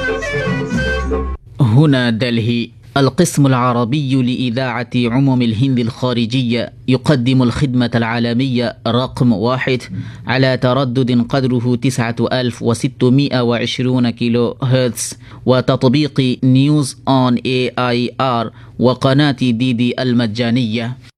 هنا دلهي. القسم العربي لإذاعة عموم الهند الخارجية يقدم الخدمة العالمية رقم 1 على تردد قدره 9620 كيلو هرتز، وتطبيق نيوز أون AIR وقناة DD المجانية.